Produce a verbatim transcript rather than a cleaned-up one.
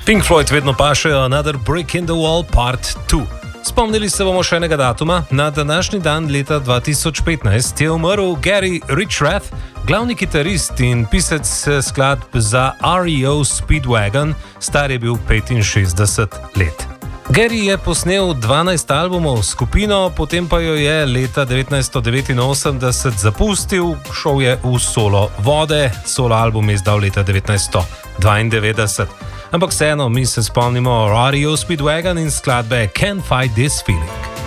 Pink Floyd vedno pašejo Another Brick in the Wall Part dva. Spomnili se bomo še enega datuma. Na današnji dan leta dva tisoč petnajst je umrl Gary Richrath, glavni kitarist in pisec skladb za R E O Speedwagon, star je bil petinšestdeset let. Gary je posnel dvanajst albumov s skupino, potem pa jo je leta devetnajststo devetinosemdeset zapustil, šel je v solo vode, solo album je izdal leta devetnajststo dvaindevetdeset. Ampak vseeno, mi se spomnimo R E O Speedwagon in skladbe Can't Fight This Feeling.